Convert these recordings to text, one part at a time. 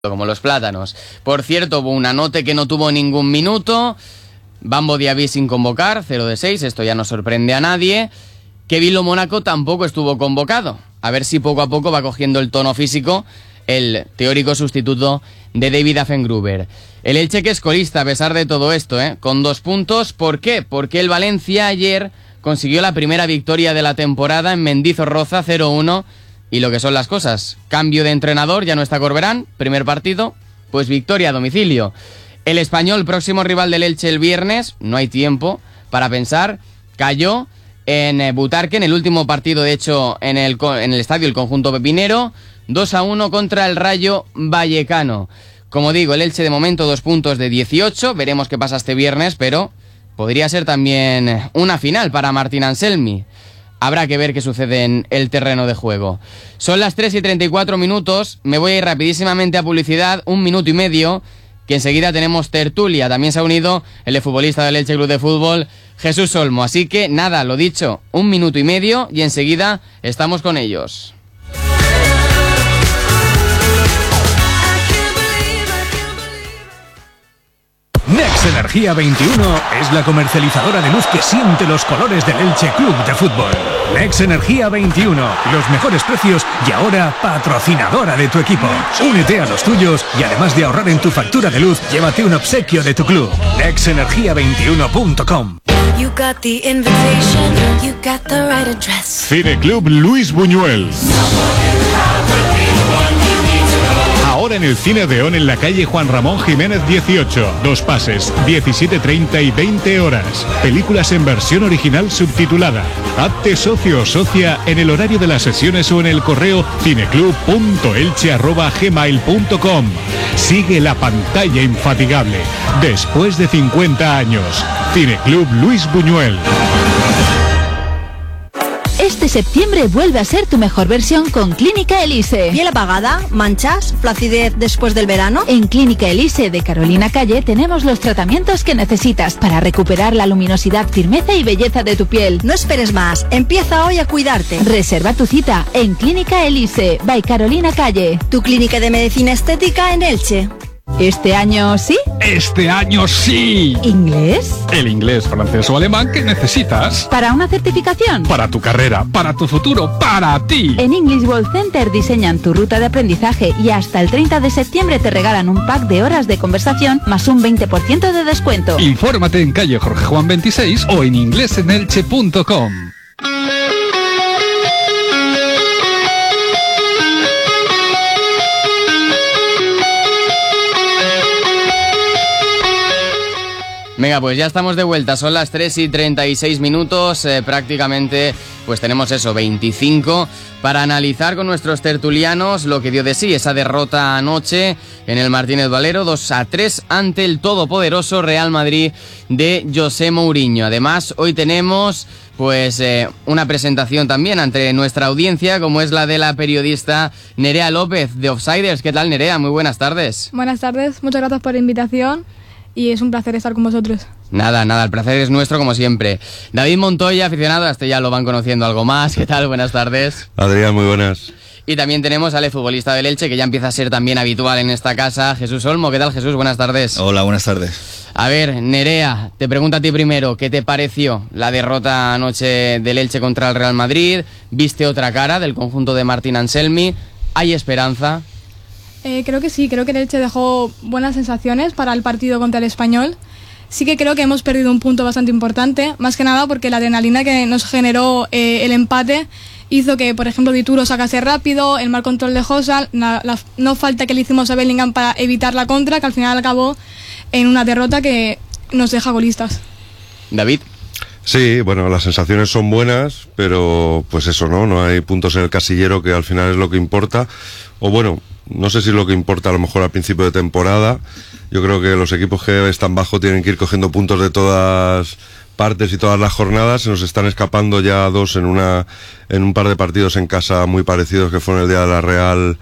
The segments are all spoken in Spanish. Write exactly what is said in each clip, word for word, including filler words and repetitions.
como los plátanos. Por cierto, hubo una nota que no tuvo ningún minuto. Bambo Diaby sin convocar, cero de seis, esto ya no sorprende a nadie. Kevin Lo Mónaco tampoco estuvo convocado. A ver si poco a poco va cogiendo el tono físico el teórico sustituto de David Affengruber. El Elche que es colista a pesar de todo esto, ¿eh? Con dos puntos. ¿Por qué? Porque el Valencia ayer consiguió la primera victoria de la temporada en Mendizorroza, cero uno. Y lo que son las cosas, cambio de entrenador, ya no está Corberán, primer partido, pues victoria a domicilio. El Español, próximo rival del Elche el viernes, no hay tiempo para pensar, cayó en Butarque, en el último partido de hecho en el, en el estadio el conjunto pepinero, dos a uno contra el Rayo Vallecano. Como digo, el Elche de momento dos puntos de dieciocho, veremos qué pasa este viernes, pero podría ser también una final para Martín Anselmi. Habrá que ver qué sucede en el terreno de juego. Son las tres y treinta y cuatro minutos. Me voy a ir rapidísimamente a publicidad, un minuto y medio, que enseguida tenemos tertulia. También se ha unido el futbolista del Elche Club de Fútbol, Jesús Olmo. Así que nada, lo dicho, un minuto y medio y enseguida estamos con ellos. Nex Energía veintiuno es la comercializadora de luz que siente los colores del Elche Club de Fútbol. Nex Energía veintiuno, los mejores precios y ahora patrocinadora de tu equipo. Únete a los tuyos y además de ahorrar en tu factura de luz, llévate un obsequio de tu club. nex energía veintiuno punto com. Cine Club Luis Buñuel. Ahora en el Cine Odeón en la calle Juan Ramón Jiménez dieciocho. Dos pases, diecisiete treinta y veinte horas. Películas en versión original subtitulada. Hazte socio o socia en el horario de las sesiones o en el correo cineclub punto elche arroba gmail punto com. Sigue la pantalla infatigable. Después de cincuenta años. Cine Club Luis Buñuel. Este septiembre vuelve a ser tu mejor versión con Clínica Elise. ¿Piel apagada? ¿Manchas? ¿Flacidez después del verano? En Clínica Elise de Carolina Calle tenemos los tratamientos que necesitas para recuperar la luminosidad, firmeza y belleza de tu piel. No esperes más, empieza hoy a cuidarte. Reserva tu cita en Clínica Elise by Carolina Calle. Tu clínica de medicina estética en Elche. ¿Este año sí? ¡Este año sí! ¿Inglés? El inglés, francés o alemán que necesitas. ¿Para una certificación? Para tu carrera, para tu futuro, para ti. En English World Center diseñan tu ruta de aprendizaje y hasta el treinta de septiembre te regalan un pack de horas de conversación más un veinte por ciento de descuento. Infórmate en calle Jorge Juan veintiséis o en inglés en elche punto com. Venga, pues ya estamos de vuelta, son las tres y treinta y seis minutos, eh, prácticamente pues tenemos eso, veinticinco, para analizar con nuestros tertulianos lo que dio de sí esa derrota anoche en el Martínez Valero, dos a tres ante el todopoderoso Real Madrid de José Mourinho. Además, hoy tenemos pues eh, una presentación también ante nuestra audiencia, como es la de la periodista Nerea López de Offsiders. ¿Qué tal, Nerea? Muy buenas tardes. Buenas tardes, muchas gracias por la invitación. Y es un placer estar con vosotros. Nada, nada, el placer es nuestro como siempre. David Montoya, aficionado, hasta ya lo van conociendo algo más. ¿Qué tal? Buenas tardes. Adrián, muy buenas. Y también tenemos al futbolista del Elche, que ya empieza a ser también habitual en esta casa, Jesús Olmo. ¿Qué tal, Jesús? Buenas tardes. Hola, buenas tardes. A ver, Nerea, te pregunto a ti primero, ¿qué te pareció la derrota anoche del Elche contra el Real Madrid? ¿Viste otra cara del conjunto de Martín Anselmi? ¿Hay esperanza? Eh, creo que sí, creo que el Elche dejó buenas sensaciones para el partido contra el Español. Sí que creo que hemos perdido un punto bastante importante, más que nada porque la adrenalina que nos generó eh, el empate hizo que, por ejemplo, Dituro sacase rápido, el mal control de Josa, la, la no falta que le hicimos a Bellingham para evitar la contra, que al final acabó en una derrota que nos deja golistas. David. Sí, bueno, las sensaciones son buenas, pero pues eso, ¿no? No hay puntos en el casillero, que al final es lo que importa. O bueno, no sé si es lo que importa a lo mejor al principio de temporada. Yo creo que los equipos que están bajo tienen que ir cogiendo puntos de todas partes y todas las jornadas. Se nos están escapando ya dos en una en un par de partidos en casa muy parecidos, que fueron el día de la Real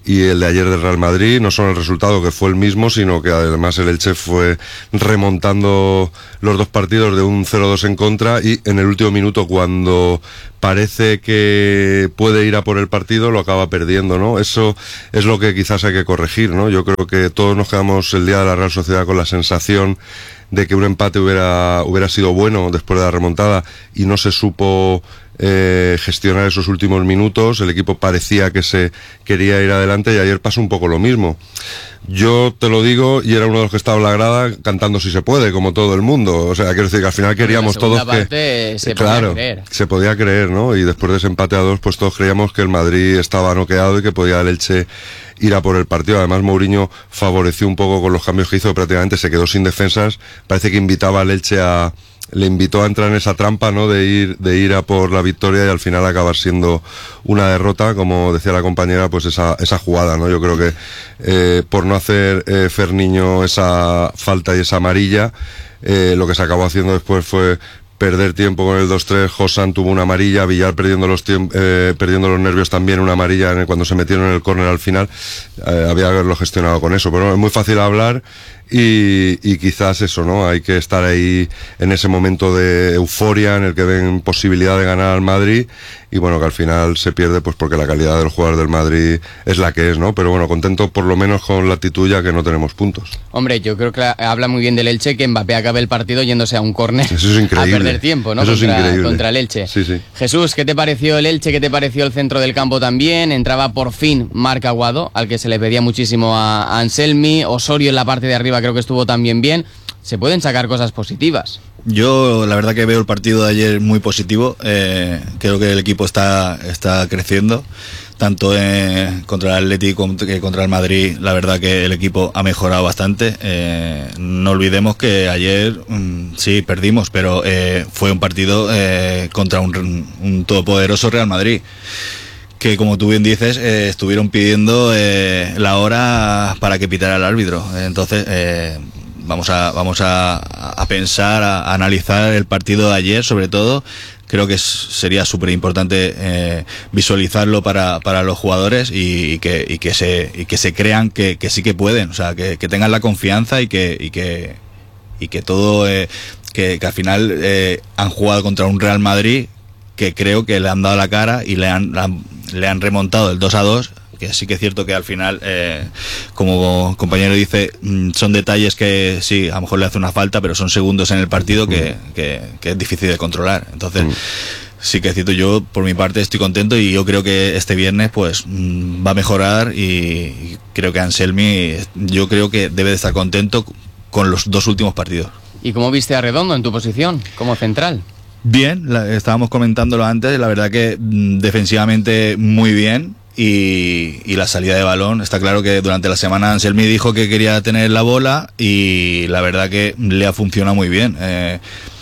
y el de ayer del Real Madrid, no solo el resultado que fue el mismo, sino que además el Elche fue remontando los dos partidos de un cero dos en contra, y en el último minuto, cuando parece que puede ir a por el partido, lo acaba perdiendo, ¿no? Eso es lo que quizás hay que corregir, ¿no? Yo creo que todos nos quedamos el día de la Real Sociedad con la sensación de que un empate hubiera, hubiera sido bueno después de la remontada, y no se supo Eh, gestionar esos últimos minutos. El equipo parecía que se quería ir adelante, y ayer pasó un poco lo mismo. Yo te lo digo, y era uno de los que estaba en la grada cantando Si se puede, como todo el mundo. O sea, quiero decir que al final queríamos todos que... Se claro, podía creer. se podía creer, ¿no? Y después de ese empate a dos, pues todos creíamos que el Madrid estaba noqueado y que podía el Elche ir a por el partido. Además, Mourinho favoreció un poco con los cambios que hizo, prácticamente se quedó sin defensas. Parece que invitaba al Elche a... le invitó a entrar en esa trampa, ¿no? De ir, de ir a por la victoria, y al final acabar siendo una derrota, como decía la compañera, pues esa, esa jugada, ¿no? Yo creo que eh, por no hacer eh, Ferniño esa falta y esa amarilla, eh, lo que se acabó haciendo después fue perder tiempo con el dos tres. Josán tuvo una amarilla, Villar perdiendo los eh, perdiendo los nervios también, una amarilla en el, cuando se metieron en el córner al final. Eh, había que haberlo gestionado con eso, pero es muy fácil hablar, y, y quizás eso, ¿no? Hay que estar ahí en ese momento de euforia en el que ven posibilidad de ganar al Madrid, y bueno, que al final se pierde pues porque la calidad del jugador del Madrid es la que es, ¿no? Pero bueno, contento por lo menos con la actitud, ya que no tenemos puntos. Hombre, yo creo que habla muy bien del Elche que Mbappé acabe el partido yéndose a un córner. Eso es increíble. A perder tiempo, ¿no? Eso contra, es increíble. Contra el Elche. Sí, sí. Jesús, ¿qué te pareció el Elche? ¿Qué te pareció el centro del campo también? Entraba por fin Marc Aguado, al que se le pedía muchísimo a, a Anselmi. Osorio en la parte de arriba creo que estuvo también bien. Se pueden sacar cosas positivas. Yo la verdad que veo el partido de ayer muy positivo. Eh, creo que el equipo está, está creciendo, tanto eh, contra el Atlético que contra el Madrid. La verdad que el equipo ha mejorado bastante. Eh, no olvidemos que ayer mm, sí perdimos, pero eh, fue un partido eh, contra un, un todopoderoso Real Madrid, que como tú bien dices, eh, estuvieron pidiendo eh, la hora para que pitara el árbitro. Entonces eh, vamos a vamos a, a pensar, a, a analizar el partido de ayer, sobre todo. Creo que es, sería súper importante eh, visualizarlo para, para los jugadores, y, y, que, y, que se, y que se crean que, que sí que pueden, o sea, que, que tengan la confianza, y que y que, y que todo, eh, que, que al final eh, han jugado contra un Real Madrid que creo que le han dado la cara y le han, le han remontado el dos a dos, que sí que es cierto que al final, eh, como compañero dice, son detalles que sí, a lo mejor le hace una falta, pero son segundos en el partido que, que, que es difícil de controlar. Entonces, mm. sí que es cierto, yo por mi parte estoy contento, y yo creo que este viernes pues va a mejorar, y, y creo que Anselmi, yo creo que debe de estar contento con los dos últimos partidos. ¿Y cómo viste a Redondo en tu posición como central? Bien, la, estábamos comentándolo antes, la verdad que mm, defensivamente muy bien, y, y la salida de balón, está claro que durante la semana Anselmi dijo que quería tener la bola, y la verdad que le ha funcionado muy bien. Eh,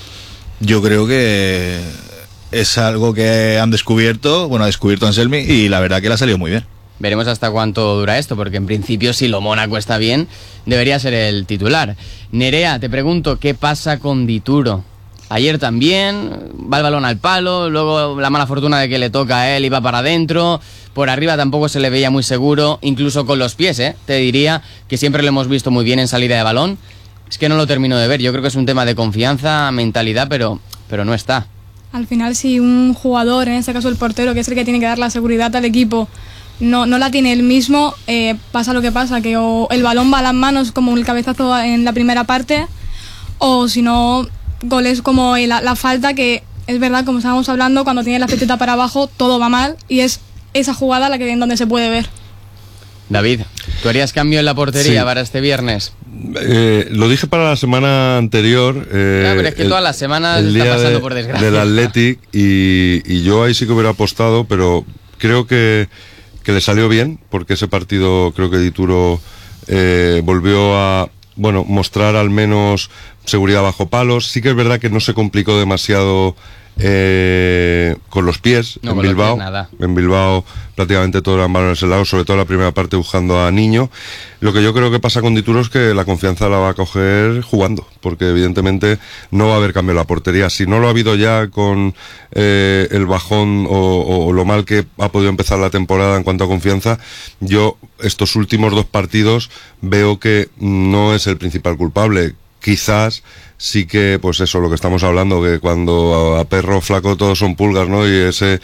yo creo que es algo que han descubierto, bueno, ha descubierto Anselmi, y la verdad que le ha salido muy bien. Veremos hasta cuánto dura esto, porque en principio si lo Mónaco está bien, debería ser el titular. Nerea, te pregunto, ¿qué pasa con Dituro? Ayer también, va el balón al palo, luego la mala fortuna de que le toca a él y va para adentro. Por arriba tampoco se le veía muy seguro, incluso con los pies, ¿eh? Te diría que siempre lo hemos visto muy bien en salida de balón. Es que no lo termino de ver, yo creo que es un tema de confianza, mentalidad, pero, pero no está. Al final, si un jugador, en este caso el portero, que es el que tiene que dar la seguridad al equipo, no, no la tiene él mismo, eh, pasa lo que pasa, que o el balón va a las manos como el cabezazo en la primera parte, o si no, goles como la, la falta, que es verdad, como estábamos hablando, cuando tiene la petita para abajo todo va mal, y es esa jugada la que en donde se puede ver. David, ¿tú harías cambio en la portería Sí. para este viernes? Eh, lo dije para la semana anterior. Eh, Ya, pero es que el- todas las semanas el está día pasando de- por desgracia. del Athletic, y, y yo ahí sí que hubiera apostado, pero creo que, que le salió bien, porque ese partido creo que Dituro eh, volvió a, bueno, mostrar al menos seguridad bajo palos. Sí que es verdad que no se complicó demasiado eh, con los pies no, en con Bilbao. Los pies, nada. En Bilbao prácticamente todos eran balones al lado, sobre todo la primera parte buscando a Niño. Lo que yo creo que pasa con Dituro es que la confianza la va a coger jugando, porque evidentemente no va a haber cambio en la portería. Si no lo ha habido ya con eh, el bajón o, o lo mal que ha podido empezar la temporada en cuanto a confianza, yo estos últimos dos partidos veo que no es el principal culpable. Quizás sí que, pues eso, lo que estamos hablando, que cuando a, a perro flaco todos son pulgas, ¿no? Y ese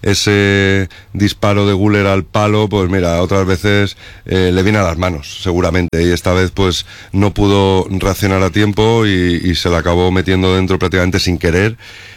ese disparo de Güler al palo, pues mira, otras veces eh, le viene a las manos, seguramente, y esta vez pues no pudo reaccionar a tiempo y, y se la acabó metiendo dentro prácticamente sin querer.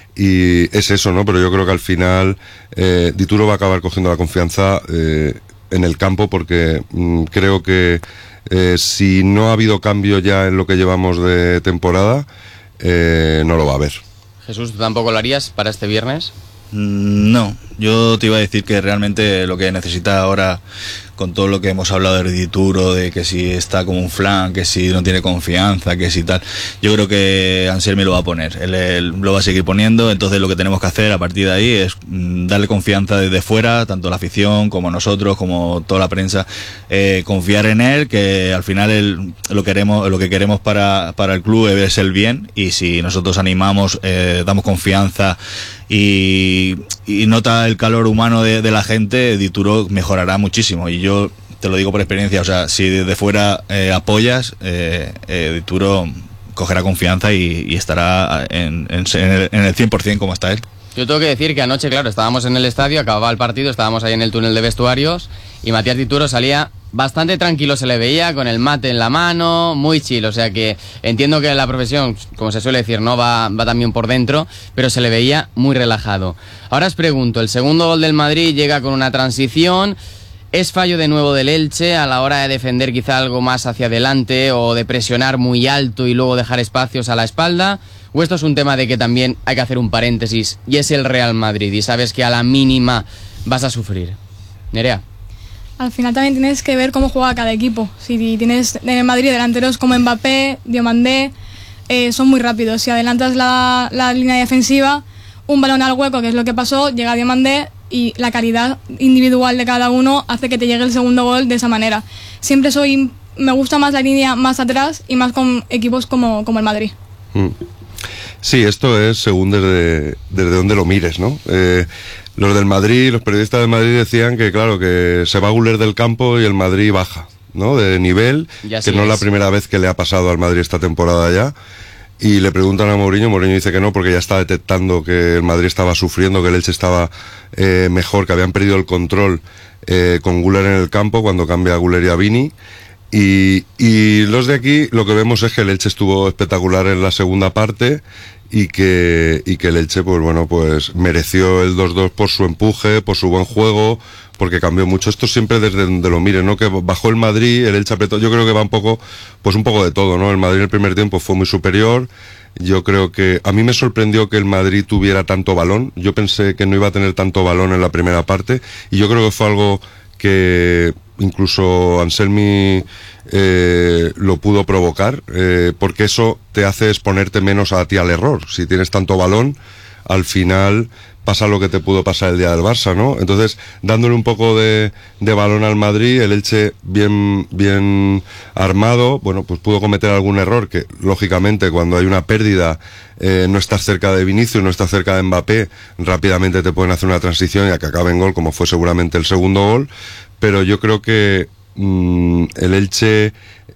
Y es eso, ¿no? Pero yo creo que al final eh, Dituro va a acabar cogiendo la confianza eh, en el campo, porque mm, creo que Eh, si no ha habido cambio ya en lo que llevamos de temporada, eh, no lo va a haber. Jesús, ¿tú tampoco lo harías para este viernes? No, yo te iba a decir que realmente lo que necesita ahora, con todo lo que hemos hablado de Dituro, de que si está como un flan, que si no tiene confianza, que si tal, yo creo que Anselmi lo va a poner, él, él lo va a seguir poniendo. Entonces lo que tenemos que hacer a partir de ahí es mm, darle confianza desde fuera, tanto la afición como nosotros, como toda la prensa, eh, confiar en él, que al final él, lo queremos, lo que queremos para, para el club es el bien, y si nosotros animamos, eh, damos confianza y, y nota el calor humano de, de la gente, Dituro mejorará muchísimo. Y yo te lo digo por experiencia, o sea, si desde fuera eh, apoyas, eh, eh, Dituro cogerá confianza y, y estará en, en, en, el, en el cien por ciento como está él. Yo tengo que decir que anoche, claro, estábamos en el estadio, acababa el partido, estábamos ahí en el túnel de vestuarios y Matías Dituro salía bastante tranquilo, se le veía con el mate en la mano, muy chill, o sea que entiendo que la profesión, como se suele decir, no va, va también por dentro, pero se le veía muy relajado. Ahora os pregunto, el segundo gol del Madrid llega con una transición, ¿es fallo de nuevo del Elche a la hora de defender quizá algo más hacia adelante o de presionar muy alto y luego dejar espacios a la espalda? ¿O esto es un tema de que también hay que hacer un paréntesis y es el Real Madrid y sabes que a la mínima vas a sufrir? Nerea. Al final también tienes que ver cómo juega cada equipo. Si tienes en el Madrid delanteros como Mbappé, Diomandé, eh, son muy rápidos. Si adelantas la, la línea defensiva, un balón al hueco, que es lo que pasó, llega Diomandé y la calidad individual de cada uno hace que te llegue el segundo gol de esa manera. Siempre soy, me gusta más la línea más atrás y más con equipos como, como el Madrid. Mm. Sí, esto es según desde, desde donde lo mires, ¿no? Eh, los del Madrid, los periodistas del Madrid decían que, claro, que se va Güler del campo y el Madrid baja, ¿no? De nivel, que no es la primera vez que le ha pasado al Madrid esta temporada ya. Y le preguntan a Mourinho, Mourinho dice que no, porque ya está detectando que el Madrid estaba sufriendo, que el Elche estaba eh, mejor, que habían perdido el control eh, con Güler en el campo cuando cambia a Güler y a Vini. Y, y los de aquí lo que vemos es que el Elche estuvo espectacular en la segunda parte y que, y que el Elche, pues bueno, pues mereció el dos dos por su empuje, por su buen juego, porque cambió mucho. Esto siempre desde donde lo miren, ¿no? Que bajó el Madrid, el Elche apretó. Yo creo que va un poco, pues un poco de todo, ¿no? El Madrid en el primer tiempo fue muy superior. Yo creo que a mí me sorprendió que el Madrid tuviera tanto balón. Yo pensé que no iba a tener tanto balón en la primera parte y yo creo que fue algo que incluso Anselmi eh, lo pudo provocar, eh, porque eso te hace exponerte menos a ti al error. Si tienes tanto balón, al final pasa lo que te pudo pasar el día del Barça, ¿no? Entonces, dándole un poco de, de balón al Madrid, el Elche bien, bien armado, bueno, pues pudo cometer algún error que, lógicamente, cuando hay una pérdida, eh, no estás cerca de Vinicius, no estás cerca de Mbappé, rápidamente te pueden hacer una transición y a que acabe en gol, como fue seguramente el segundo gol, pero yo creo que mmm, el Elche,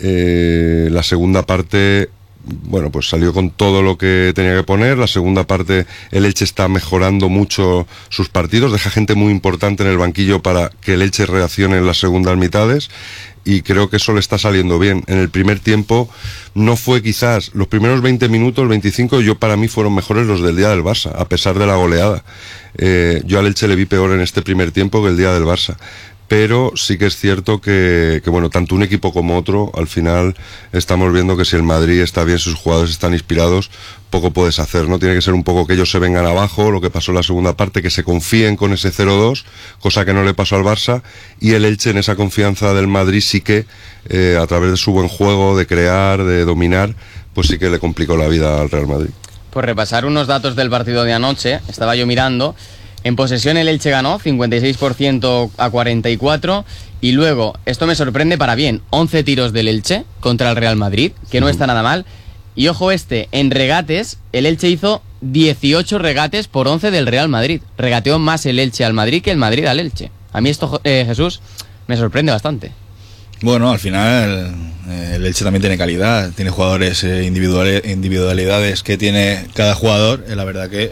eh, la segunda parte, bueno, pues salió con todo lo que tenía que poner. La segunda parte, el Elche está mejorando mucho sus partidos, deja gente muy importante en el banquillo para que el Elche reaccione en las segundas mitades y creo que eso le está saliendo bien. En el primer tiempo no fue quizás, los primeros veinte minutos, veinticinco, yo para mí fueron mejores los del día del Barça, a pesar de la goleada. Eh, yo al Elche le vi peor en este primer tiempo que el día del Barça. Pero sí que es cierto que, que, bueno, tanto un equipo como otro, al final estamos viendo que si el Madrid está bien, sus jugadores están inspirados, poco puedes hacer, ¿no? Tiene que ser un poco que ellos se vengan abajo, lo que pasó en la segunda parte, que se confíen con ese cero dos, cosa que no le pasó al Barça, y el Elche en esa confianza del Madrid sí que, eh, a través de su buen juego, de crear, de dominar, pues sí que le complicó la vida al Real Madrid. Por repasar unos datos del partido de anoche, estaba yo mirando. En posesión el Elche ganó cincuenta y seis por ciento a cuarenta y cuatro. Y luego, esto me sorprende para bien, once tiros del Elche contra el Real Madrid, que no está nada mal. Y ojo este, en regates, el Elche hizo dieciocho regates por once del Real Madrid. Regateó más el Elche al Madrid que el Madrid al Elche. A mí esto, eh, Jesús, me sorprende bastante. Bueno, al final el Elche también tiene calidad, tiene jugadores eh, individuales, individualidades que tiene cada jugador. Eh, la verdad que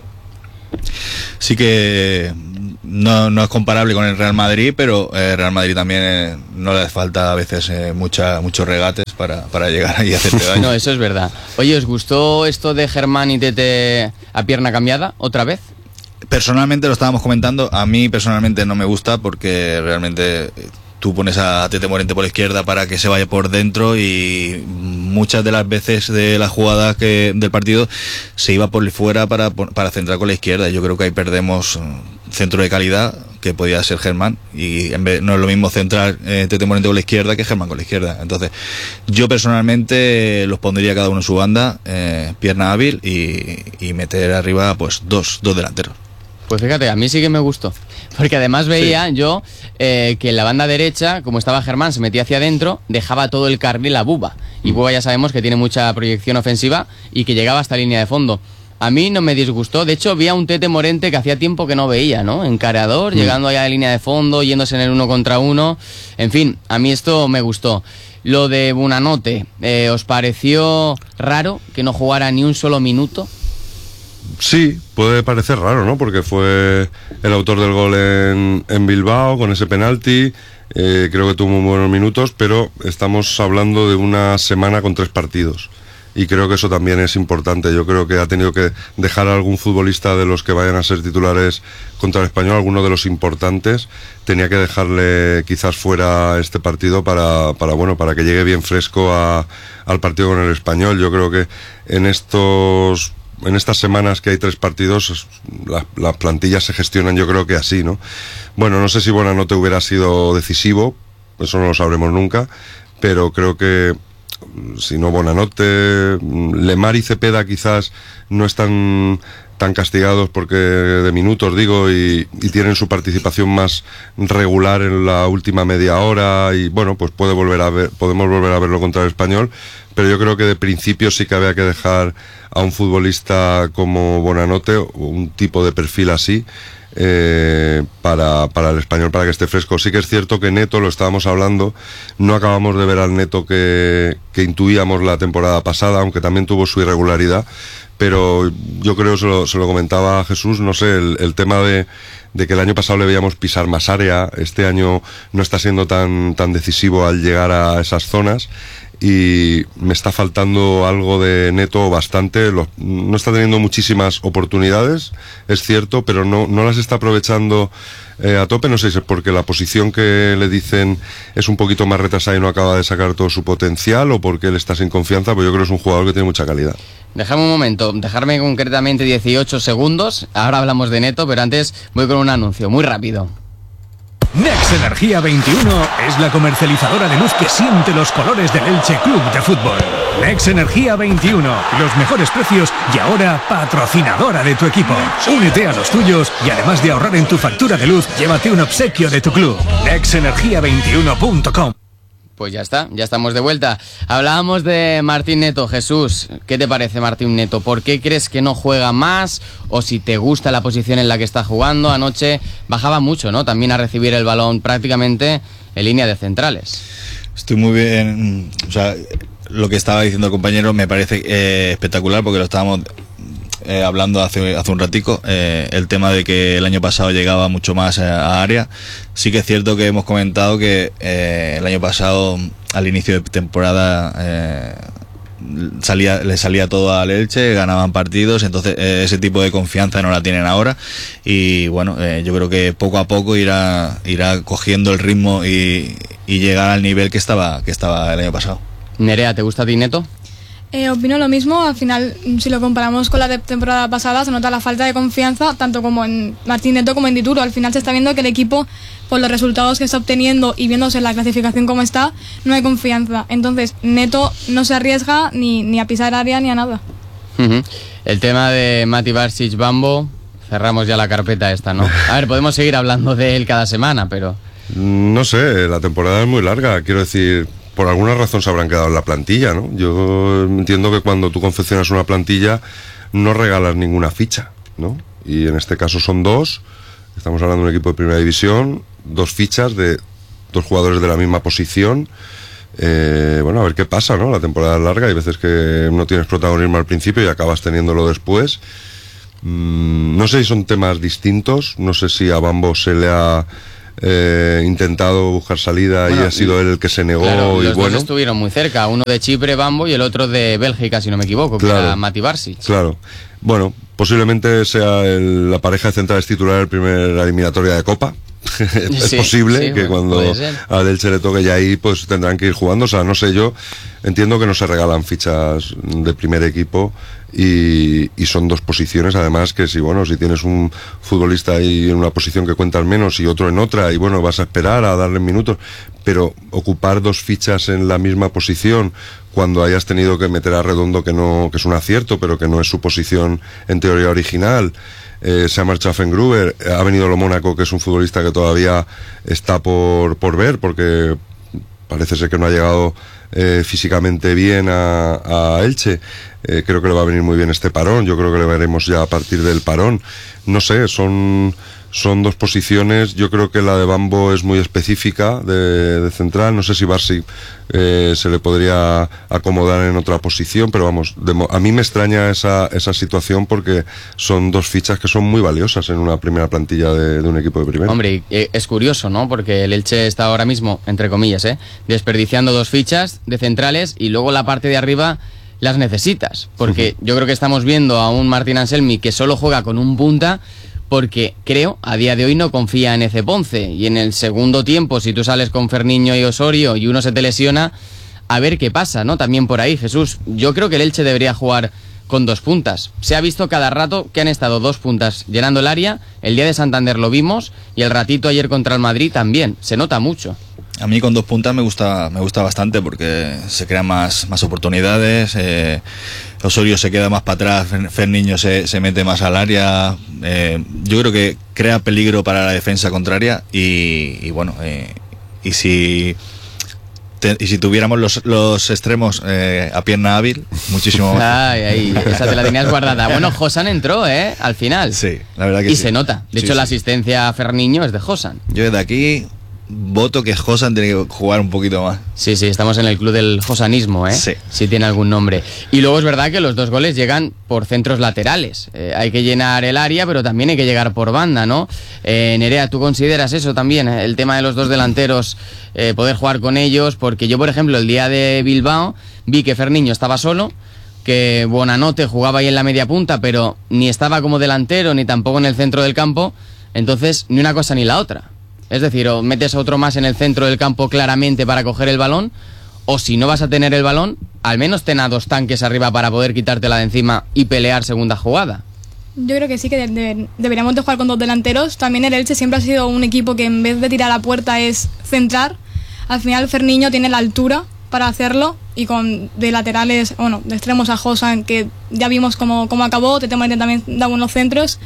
sí que no, no es comparable con el Real Madrid, pero el eh, Real Madrid también eh, no le hace falta a veces eh, mucha, muchos regates para, para llegar ahí y hacerte daño. No, eso es verdad. Oye, ¿os gustó esto de Germán y Tete a pierna cambiada otra vez? Personalmente lo estábamos comentando, a mí personalmente no me gusta porque realmente tú pones a Tete Morente por la izquierda para que se vaya por dentro y muchas de las veces de las jugadas que, del partido se iba por fuera para, para centrar con la izquierda. Yo creo que ahí perdemos centro de calidad que podía ser Germán y en vez, no es lo mismo centrar eh, Tete Morente con la izquierda que Germán con la izquierda. Entonces yo personalmente los pondría cada uno en su banda, eh, pierna hábil y, y meter arriba pues dos, dos delanteros. Pues fíjate, a mí sí que me gustó, porque además veía sí. yo eh, que en la banda derecha, como estaba Germán, se metía hacia adentro, dejaba todo el carril a Buba, y Buba ya sabemos que tiene mucha proyección ofensiva y que llegaba hasta línea de fondo. A mí no me disgustó, de hecho vi a un Tete Morente que hacía tiempo que no veía, ¿no? Encarador, mm. llegando allá de línea de fondo, yéndose en el uno contra uno, en fin, a mí esto me gustó. Lo de Buonanotte, eh, ¿os pareció raro que no jugara ni un solo minuto? Sí, puede parecer raro, ¿no? Porque fue el autor del gol en, en Bilbao con ese penalti, eh, creo que tuvo muy buenos minutos, pero estamos hablando de una semana con tres partidos y creo que eso también es importante. Yo creo que ha tenido que dejar a algún futbolista de los que vayan a ser titulares contra el Español, alguno de los importantes, tenía que dejarle quizás fuera este partido para, para bueno, para que llegue bien fresco a, al partido con el Español. Yo creo que en estos... En estas semanas que hay tres partidos, las, las plantillas se gestionan, yo creo que así, ¿no? Bueno, no sé si Buonanotte hubiera sido decisivo, eso no lo sabremos nunca, pero creo que si no Buonanotte, Lemar y Cepeda quizás no están tan castigados porque de minutos digo y, y tienen su participación más regular en la última media hora y bueno, pues puede volver a ver, podemos volver a verlo contra el Español, pero yo creo que de principio sí que había que dejar a un futbolista como Buonanotte o un tipo de perfil así eh, para, para el Español, para que esté fresco. Sí que es cierto que Neto, lo estábamos hablando, no acabamos de ver al Neto que, que intuíamos la temporada pasada, aunque también tuvo su irregularidad, pero yo creo, se lo, se lo comentaba a Jesús, no sé, el, el tema de, de que el año pasado le veíamos pisar más área, este año no está siendo tan, tan decisivo al llegar a esas zonas y me está faltando algo de Neto bastante. Lo, no está teniendo muchísimas oportunidades, es cierto, pero no, no las está aprovechando eh, a tope. No sé si es porque la posición que le dicen es un poquito más retrasada y no acaba de sacar todo su potencial o porque él está sin confianza, pero yo creo que es un jugador que tiene mucha calidad. Déjame un momento, dejarme concretamente dieciocho segundos, ahora hablamos de Neto, pero antes voy con un anuncio, muy rápido. Nex Energía veintiuno es la comercializadora de luz que siente los colores del Elche Club de Fútbol. Nex Energía veintiuno, los mejores precios y ahora patrocinadora de tu equipo. Únete a los tuyos y además de ahorrar en tu factura de luz, llévate un obsequio de tu club. nex energía veintiuno punto com. Pues ya está, ya estamos de vuelta. Hablábamos de Martín Neto. Jesús, ¿qué te parece Martín Neto? ¿Por qué crees que no juega más? O si te gusta la posición en la que está jugando. Anoche bajaba mucho, ¿no? También a recibir el balón prácticamente en línea de centrales. Estoy muy bien, o sea, lo que estaba diciendo el compañero me parece eh, espectacular porque lo estábamos eh, hablando hace, hace un ratico, eh, el tema de que el año pasado llegaba mucho más a, a área. Sí que es cierto que hemos comentado que eh, el año pasado al inicio de temporada eh, salía, le salía todo al Elche, ganaban partidos, entonces eh, ese tipo de confianza no la tienen ahora y bueno, eh, yo creo que poco a poco irá, irá cogiendo el ritmo y, y llegar al nivel que estaba, que estaba el año pasado. Nerea, ¿te gusta a ti Neto? Eh, opino lo mismo, al final si lo comparamos con la de temporada pasada se nota la falta de confianza tanto como en Martín Neto como en Dituro. Al final se está viendo que el equipo, por los resultados que está obteniendo y viéndose la clasificación como está, no hay confianza. Entonces Neto no se arriesga ni, ni a pisar área ni a nada. Uh-huh. El tema de Mati Barsic Bambo, cerramos ya la carpeta esta, ¿no? A ver, podemos seguir hablando de él cada semana, pero... No sé, la temporada es muy larga, quiero decir, por alguna razón se habrán quedado en la plantilla, ¿no? Yo entiendo que cuando tú confeccionas una plantilla no regalas ninguna ficha, ¿no? Y en este caso son dos, estamos hablando de un equipo de primera división, dos fichas de dos jugadores de la misma posición. Eh, bueno, a ver qué pasa, ¿no? La temporada es larga, hay veces que no tienes protagonismo al principio y acabas teniéndolo después. Mm, no sé si son temas distintos, no sé si a Bambo se le ha eh, intentado buscar salida bueno, y ha sido él el que se negó. Claro, y los bueno, dos estuvieron muy cerca, uno de Chipre, Bambo, y el otro de Bélgica, si no me equivoco, claro, que era Mati Barsic. Claro, bueno, posiblemente sea el, la pareja de centrales titular del primer eliminatoria de Copa. Es sí, posible sí, que bueno, cuando al Elche le toque ya ahí pues tendrán que ir jugando, o sea, no sé, yo entiendo que no se regalan fichas de primer equipo y, y son dos posiciones, además que si bueno, si tienes un futbolista ahí en una posición que cuentas menos y otro en otra y bueno, vas a esperar a darle minutos, pero ocupar dos fichas en la misma posición cuando hayas tenido que meter a Redondo, que no, que es un acierto, pero que no es su posición en teoría original. Eh, se ha marchado Fengruber, ha venido Lo Mónaco, que es un futbolista que todavía está por, por ver, porque parece ser que no ha llegado eh, físicamente bien a, a Elche. Eh, creo que le va a venir muy bien este parón, yo creo que le veremos ya a partir del parón. No sé, son... Son dos posiciones, yo creo que la de Bambo es muy específica de, de central, no sé si Barsic eh, se le podría acomodar en otra posición, pero vamos, de, a mí me extraña esa, esa situación porque son dos fichas que son muy valiosas en una primera plantilla de, de un equipo de primera. Hombre, es curioso, ¿no? Porque el Elche está ahora mismo, entre comillas, ¿eh? desperdiciando dos fichas de centrales y luego la parte de arriba las necesitas, porque uh-huh. yo creo que estamos viendo a un Martín Anselmi que solo juega con un punta, porque creo, a día de hoy no confía en Eze Ponce, y en el segundo tiempo, si tú sales con Ferniño y Osorio y uno se te lesiona, a ver qué pasa, ¿no? También por ahí, Jesús, yo creo que el Elche debería jugar con dos puntas. Se ha visto cada rato que han estado dos puntas llenando el área, el día de Santander lo vimos, y el ratito ayer contra el Madrid también, se nota mucho. A mí con dos puntas me gusta me gusta bastante porque se crean más, más oportunidades, eh, Osorio se queda más para atrás, Ferniño se, se mete más al área, eh, yo creo que crea peligro para la defensa contraria y, y bueno, eh, y si te, y si tuviéramos los, los extremos eh, a pierna hábil, muchísimo más. Ay, ay, esa te la tenías guardada. Bueno, Josan entró, ¿eh? Al final. Sí, la verdad que y sí. se nota. De sí, hecho, sí. la asistencia a Ferniño es de Josan. Yo desde aquí voto que Josan tiene que jugar un poquito más. Sí, sí, estamos en el club del josanismo, ¿eh? Sí. Si tiene algún nombre. Y luego es verdad que los dos goles llegan por centros laterales. Eh, hay que llenar el área, pero también hay que llegar por banda, ¿no? Eh, Nerea, ¿tú consideras eso también? Eh? El tema de los dos delanteros, eh, poder jugar con ellos, porque yo, por ejemplo, el día de Bilbao vi que Ferniño estaba solo, que Buonanotte jugaba ahí en la media punta, pero ni estaba como delantero, ni tampoco en el centro del campo, entonces ni una cosa ni la otra. Es decir, o metes a otro más en el centro del campo claramente para coger el balón, o si no vas a tener el balón, al menos ten a dos tanques arriba para poder quitártela de encima y pelear segunda jugada. Yo creo que sí, que de, de, deberíamos de jugar con dos delanteros. También el Elche siempre ha sido un equipo que en vez de tirar a puerta es centrar. Al final Ferniño tiene la altura para hacerlo, y con de laterales, bueno, de extremos a Josan, que ya vimos cómo, cómo acabó, Tete Morente también da buenos centros,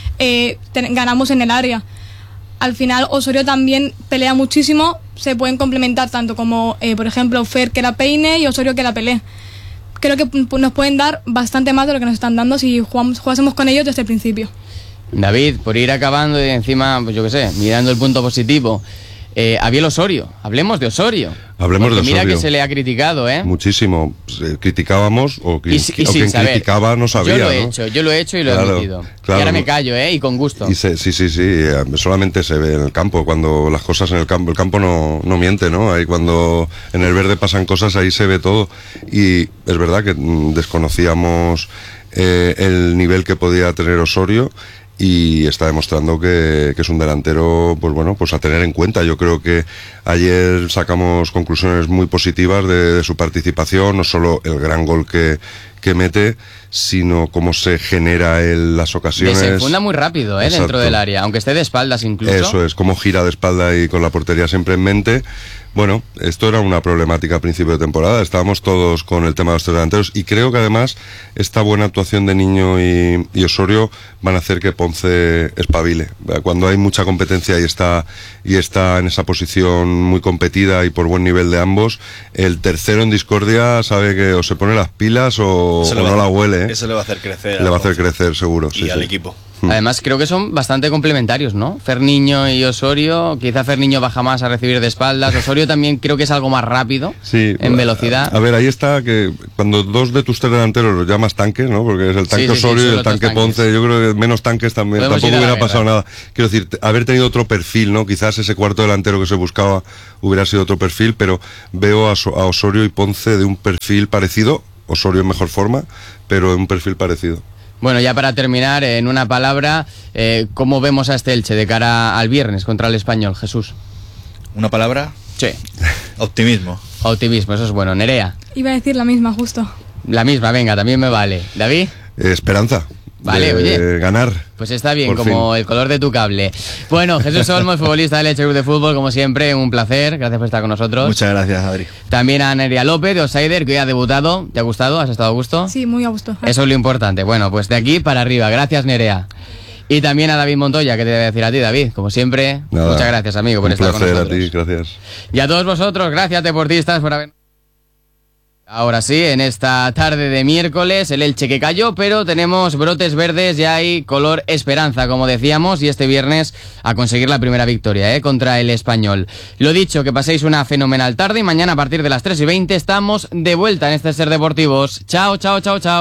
eh, ten, ganamos en el área. Al final Osorio también pelea muchísimo, se pueden complementar tanto como, eh, por ejemplo, Fer que la peine y Osorio que la pelee. Creo que nos pueden dar bastante más de lo que nos están dando si jugamos, jugásemos con ellos desde el principio. David, por ir acabando y encima, pues yo qué sé, mirando el punto positivo, eh, Abiel Osorio, hablemos de Osorio. Hablemos de Osorio. Mira que se le ha criticado, ¿eh? Muchísimo. Eh, criticábamos o, cri- y, y o quien saber. criticaba no sabía. Yo lo he ¿no? hecho, yo lo he hecho y lo claro, he admitido. Claro, y ahora no. me callo, ¿eh? Y con gusto. Y se, sí, sí, sí. eh, Solamente se ve en el campo. Cuando las cosas en el campo, el campo no, no miente, ¿no? Ahí cuando en el verde pasan cosas, ahí se ve todo. Y es verdad que mm, desconocíamos eh, el nivel que podía tener Osorio. Y está demostrando que, que es un delantero, pues bueno, pues a tener en cuenta. Yo creo que ayer sacamos conclusiones muy positivas de, de su participación, no solo el gran gol que, que mete, sino cómo se genera el, las ocasiones. Desenfunda muy rápido, ¿eh? Dentro del área, aunque esté de espaldas incluso. Eso es, cómo gira de espalda y con la portería siempre en mente. Bueno, esto era una problemática a principio de temporada, estábamos todos con el tema de los tres delanteros y creo que además esta buena actuación de Niño y, y Osorio van a hacer que Ponce espabile. Cuando hay mucha competencia y está, y está en esa posición muy competida y por buen nivel de ambos, el tercero en discordia sabe que o se pone las pilas o, o no la huele. ¿eh? Eso le va a hacer crecer. Le va a hacer crecer, seguro. Y sí, al sí. equipo. Además creo que son bastante complementarios, ¿no? Ferniño y Osorio, quizá Ferniño baja más a recibir de espaldas, Osorio también creo que es algo más rápido, sí, en velocidad. A, a ver, ahí está que cuando dos de tus tres delanteros los llamas tanques, ¿no? Porque es el tanque sí, sí, Osorio sí, y el tanque Ponce, yo creo que menos tanques también, Podemos tampoco hubiera guerra. pasado nada. Quiero decir, haber tenido otro perfil, ¿no? Quizás ese cuarto delantero que se buscaba hubiera sido otro perfil, pero veo a, a Osorio y Ponce de un perfil parecido, Osorio en mejor forma, pero en un perfil parecido. Bueno, ya para terminar, en una palabra, eh, ¿cómo vemos a este Elche de cara al viernes contra el Español, Jesús? ¿Una palabra? Sí. Optimismo. Optimismo, eso es bueno. Nerea. Iba a decir la misma, justo. La misma, venga, también me vale. ¿David? Eh, esperanza. Vale, de oye. ganar. Pues está bien, Por como fin. el color de tu cable. Bueno, Jesús Olmos, futbolista del Elche Club de Fútbol, como siempre, un placer. Gracias por estar con nosotros. Muchas gracias, Adri. También a Nerea López, de Outsider, que hoy ha debutado. ¿Te ha gustado? ¿Has estado a gusto? Sí, muy a gusto. Eso es lo importante. Bueno, pues de aquí para arriba. Gracias, Nerea. Y también a David Montoya, que te voy a decir a ti, David. Como siempre, Nada, muchas gracias, amigo, por un estar con placer nosotros. a ti, gracias. Y a todos vosotros, gracias, deportistas, por haber... Ahora sí, en esta tarde de miércoles, el Elche que cayó, pero tenemos brotes verdes, ya hay color esperanza, como decíamos, y este viernes a conseguir la primera victoria, ¿eh? Contra el Español. Lo dicho, que paséis una fenomenal tarde y mañana a partir de las tres y veinte estamos de vuelta en este Ser Deportivos. Chao, chao, chao, chao.